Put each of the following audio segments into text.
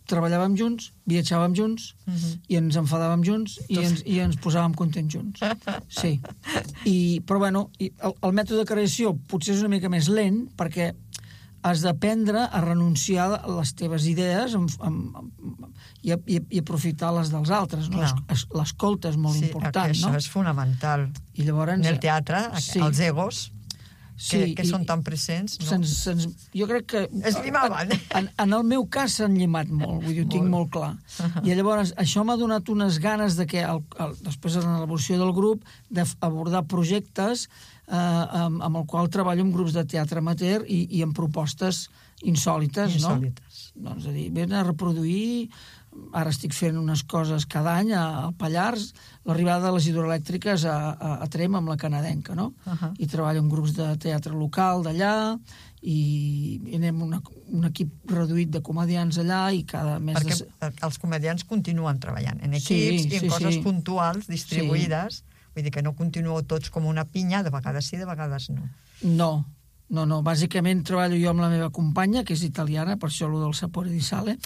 treballàvem junts, viatjàvem junts, i ens enfadàvem junts i ens posàvem contents junts. Sí. Però bueno, el mètode de creació potser és una mica més lent, perquè has d'aprendre a renunciar a les teves idees i aprofitar les dels altres. No? L'escolta és molt important. Això és fonamental. I llavors, en el teatre, els egos, que són tan presents, no? Jo crec que... Es llimaven. En el meu cas s'han llimat molt, vull dir, ho tinc molt clar. I llavors això m'ha donat unes ganes de que, després de l'evolució del grup, d'abordar projectes amb el qual treballo en grups de teatre amateur i en propostes insòlites, no? Doncs, a dir, ven a reproduir... Ara estic fent unes coses cada any al Pallars, l'arribada de les hidroelèctriques a Trem amb la canadenca, no? I treballo en grups de teatre local d'allà i anem un equip reduït de comedians allà i cada mes... Perquè els comedians continuen treballant en equips i en coses puntuals, distribuïdes, vull dir que no continueu tots com una pinya, de vegades sí, de vegades no. No, bàsicament treballo jo amb la meva companya, que és italiana, per això allò del sapore di sale,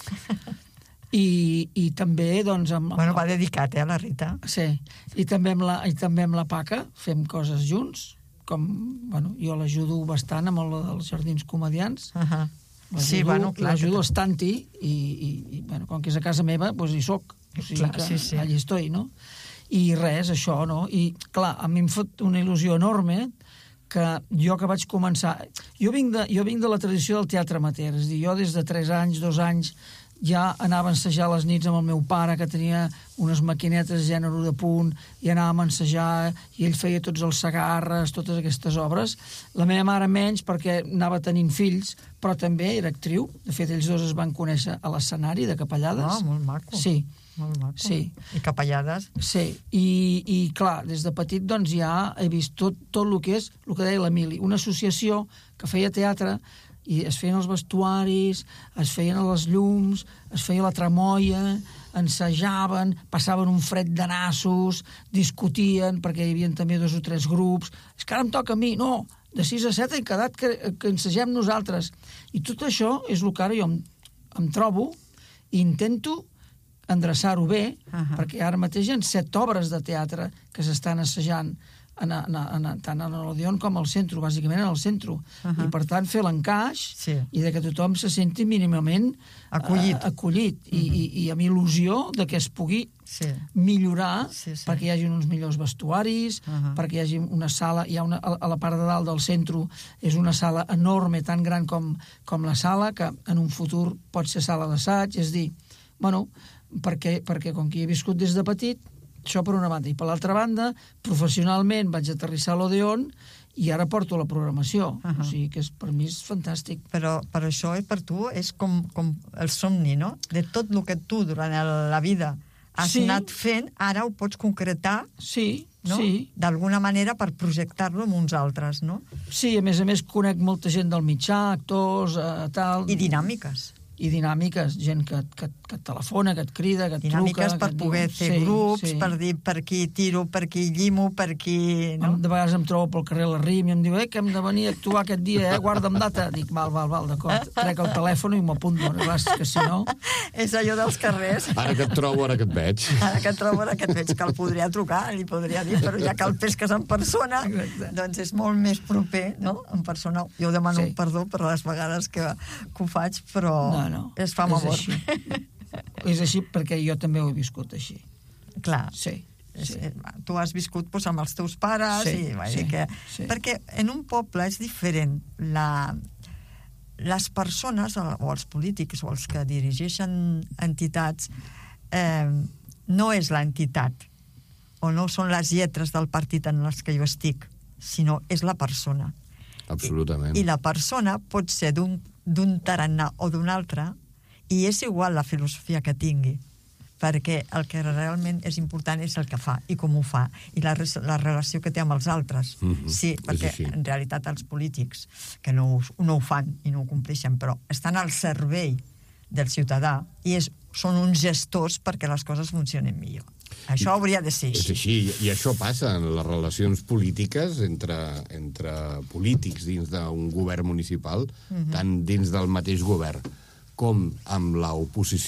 i també, doncs... Bueno, va dedicat, a la Rita. Sí, i també amb la Paca fem coses junts, com, bueno, jo l'ajudo bastant amb el dels jardins comedians. Sí, bueno, clar. L'ajudo estanti i, bueno, com que és a casa meva, doncs hi soc. O sigui que allà estoy, no? I res, això, no? I, clar, a mi em fot una il·lusió enorme que jo que vaig començar... Jo vinc de la tradició del teatre amateur, és a dir, jo des de 3 anys, 2 anys, ja anava a ensejar les nits amb el meu pare, que tenia unes maquinetes de gènere de punt, i anàvem a ensejar, i ell feia tots els Segarres, totes aquestes obres. La meva mare menys, perquè anava tenint fills, però també era actriu. De fet, ells dos es van conèixer a l'escenari de Capellades. Molt maco. Sí. Molt maco. Sí. I Capellades. Sí. I clar, des de petit, doncs, ja he vist tot el que és, el que deia l'Emili, una associació que feia teatre, i es feien els vestuaris, es feien les llums, es feia la tramoia, ensajaven, passaven un fred de nassos, discutien, perquè hi havia també 2 o 3 grups. És que ara em toca a mi. No, de 6 a 7 hem quedat que ensagem nosaltres. I tot això és el que ara jo em trobo i intento endreçar-ho bé, perquè ara mateix hi ha 7 obres de teatre que s'estan assajant tant a l'Odeon com al centre, bàsicament al centre. I per tant fer l'encaix i de que tothom se senti mínimament acollit i amb il·lusió de que es pugui millorar perquè hi hagi uns millors vestuaris, perquè hi hagi una sala, a la part de dalt del centre és una sala enorme, tan gran com la sala, que en un futur pot ser sala d'assaig, és dir, bueno, perquè com que he viscut des de petit, això per una banda. I per l'altra banda, professionalment vaig aterrissar a l'Odeon i ara porto la programació. O sigui que per mi és fantàstic. Però per això per tu és com el somni, no? De tot el que tu durant la vida has anat fent, ara ho pots concretar, no? D'alguna manera per projectar-lo amb uns altres, no? Sí, a més conec molta gent del mitjà, actors, tal... I dinàmiques. I dinàmiques, gent que et telefona, que et crida, que et truca... Dinàmiques per poder fer grups, per dir per qui tiro, per qui llimo, per qui... De vegades em trobo pel carrer la RIM i em diu que hem de venir a actuar aquest dia, guarda'm data. Dic, val, d'acord. Trec el telèfon i m'apunto. Que si no... És allò dels carrers. Ara que et trobo, ara que et veig. Ara que et trobo, ara que et veig, que el podria trucar, li podria dir, però ja que el pesques en persona, doncs és molt més proper, no?, en persona. Jo demano perdó per les vegades que ho faig, però... No, es fa amor. És així perquè jo també ho he viscut així. Clar. Sí. Tu has viscut amb els teus pares perquè en un poble és diferent. Les persones o els polítics o els que dirigeixen entitats no és l'entitat o no són les lletres del partit en les que jo estic, sinó és la persona. Absolutament. I la persona pot ser d'un tarannà o d'un altre i és igual la filosofia que tingui, perquè el que realment és important és el que fa i com ho fa i la relació que té amb els altres. Sí, perquè en realitat els polítics que no ho fan i no ho compleixen, però estan al servei del ciutadà i són uns gestors perquè les coses funcionen millor. Això hauria de ser així. És així, i això passa en les relacions polítiques entre polítics dins d'un govern municipal, tant dins del mateix govern com amb l'oposició